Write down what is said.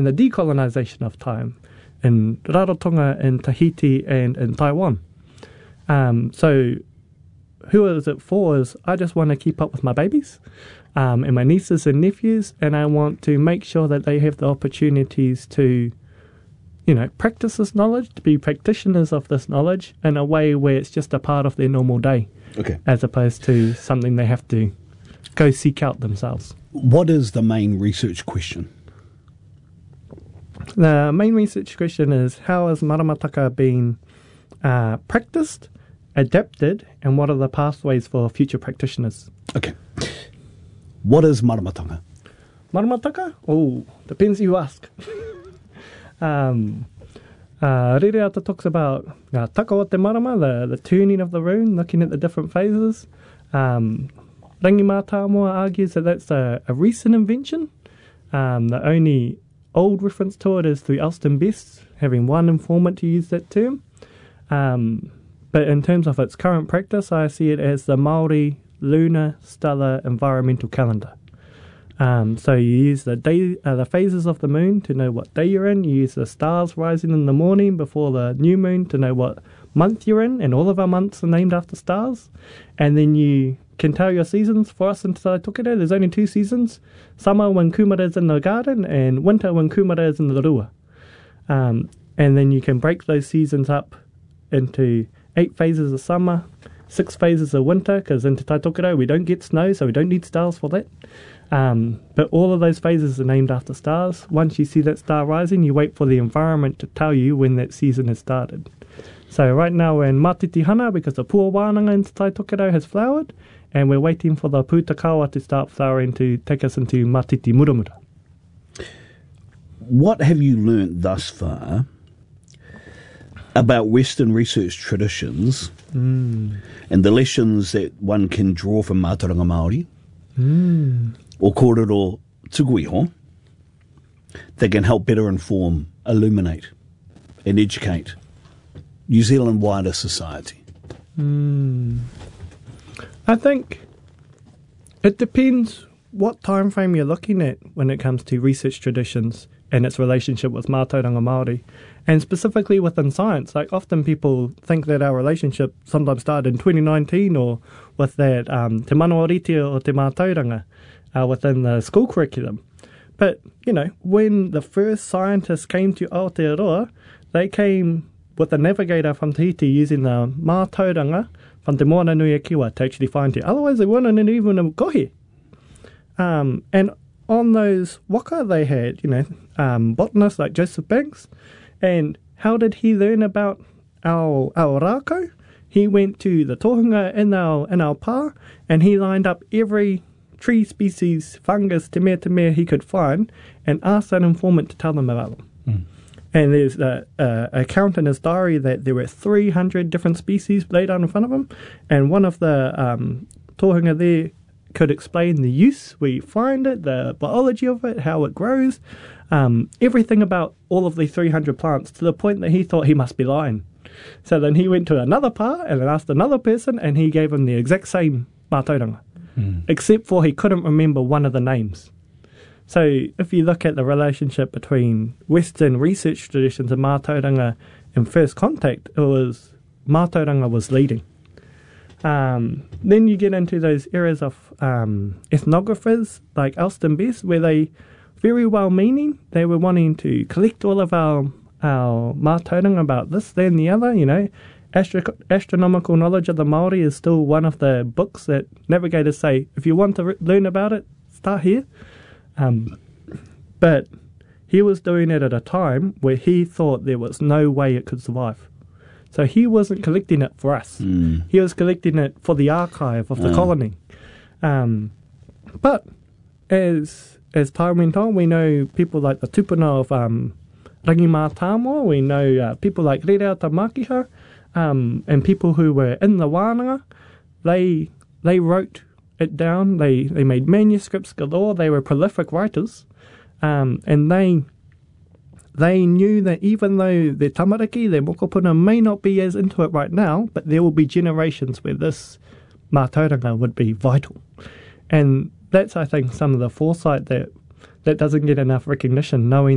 and the decolonisation of time in Rarotonga, in Tahiti, and in Taiwan. So who is it for is I just want to keep up with my babies and my nieces and nephews, and I want to make sure that they have the opportunities to, practice this knowledge, to be practitioners of this knowledge in a way where it's just a part of their normal day, as opposed to something they have to go seek out themselves. What is the main research question? The main research question is, how has maramataka been practiced, adapted, and what are the pathways for future practitioners? Okay. What is maramataka? Maramataka? Oh, depends who you ask. Rereata talks about taka o te marama, the turning of the rune, looking at the different phases. Rangi Mātāmoa argues that that's a recent invention. The only old reference to it is through Elston Best, having one informant to use that term. But in terms of its current practice, I see it as the Māori lunar stellar environmental calendar. So you use the phases of the moon to know what day you're in. You use the stars rising in the morning before the new moon to know what month you're in, and all of our months are named after stars. And then you can tell your seasons. For us in Te Tokere, there's only 2 seasons. Summer when Kumara's in the garden, and winter when Kumara is in the rua. And then you can break those seasons up into 8 phases of summer, 6 phases of winter, because in Te Tokere we don't get snow, so we don't need stars for that. But all of those phases are named after stars. Once you see that star rising, you wait for the environment to tell you when that season has started. So right now we're in Matiti Hana because the Pua Wānanga in Te Tokere has flowered, and we're waiting for the Pūtakawa to start flowering to take us into Matiti Muramura. What have you learnt thus far about Western research traditions and the lessons that one can draw from Mātauranga Māori or kōrero tuku iho that can help better inform, illuminate and educate New Zealand wider society? I think it depends what time frame you're looking at when it comes to research traditions and its relationship with Mātauranga Māori, and specifically within science. Like, often people think that our relationship sometimes started in 2019 or with that te manawarite o te Mātauranga within the school curriculum. But, when the first scientists came to Aotearoa, they came with a navigator from Tahiti using the Mātauranga from Te Moana Nui a Kiwa to actually find it. Otherwise, they weren't even a kohi. And on those waka, they had, botanists like Joseph Banks. And how did he learn about our rākau? He went to the tohunga in our pā, and he lined up every tree species, fungus, te mea he could find, and asked that informant to tell them about them. And there's a account in his diary that there were 300 different species laid out in front of him, and one of the tohunga there could explain the use, where you find it, the biology of it, how it grows, everything about all of the 300 plants, to the point that he thought he must be lying. So then he went to another pā and then asked another person, and he gave him the exact same Mātauranga, except for he couldn't remember one of the names. So if you look at the relationship between Western research traditions and Mātauranga in first contact, it was Mātauranga was leading. Then you get into those eras of ethnographers like Elston Best, where they, very well-meaning, they were wanting to collect all of our Mātauranga about this, that and the other, Astronomical knowledge of the Māori is still one of the books that navigators say, if you want to learn about it, start here. But he was doing it at a time where he thought there was no way it could survive. So he wasn't collecting it for us. He was collecting it for the archive of the colony. But as time went on, we know people like the tupuna of Rangi Mātāmoa, we know people like Rereata Makiha, and people who were in the wānanga. They wrote it down, they made manuscripts galore, they were prolific writers, and they knew that even though their tamariki, their mokopuna may not be as into it right now, but there will be generations where this Mātauranga would be vital. And that's, I think, some of the foresight that doesn't get enough recognition, knowing